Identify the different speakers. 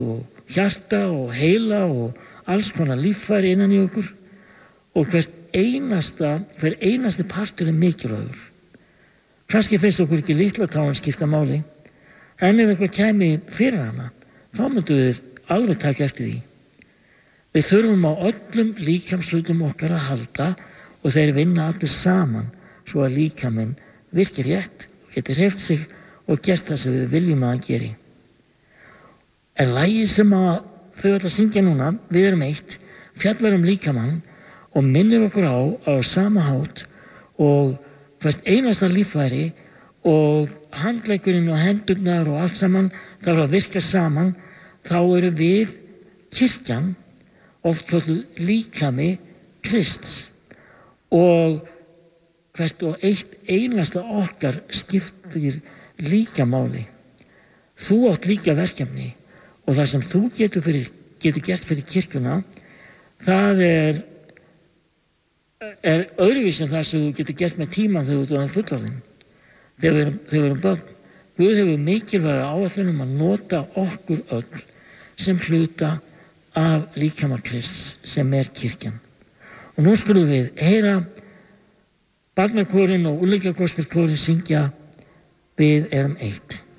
Speaker 1: og hjarta og heila og alls konar líffæri innan í okkur og hver einasti partur mikilvægur. Kannski finnst okkur ekki litla táin skipta máli, en ef eitthvað kæmi fyrir hana, þá myndum við alveg taka eftir því. Við þurfum á öllum líkamshlutum okkar að halda og þeir vinna allir saman svo að líkaminn virkir rétt og geti hreyft sig og gert það sem við viljum að hann geri. En lagið sem þau ætla að syngja núna, Við erum eitt, fjallar líkamann og minnir okkur á sama hátt og hvert einasta líffæri og handleggurinn og hendurnar og allt saman þarf að virka saman, þá eru við kirkjan oft kölluð líkami Krists og hvert og eitt einasta okkar skiptir líka máli. Þú átt líka verkefni og það sem þú getur gert fyrir kirkjuna, það er öðruvísi en það sem þú getur gert með tímann þegar þú ert fullorðinn. Þegar við erum börn. Guð hefur mikilvæga áætlun að nota okkur öll sem hluta af líkama Krists sem kirkjan. Og nú skulum við heyra barnakórinn og unglingagospelkórinn syngja Við erum eitt.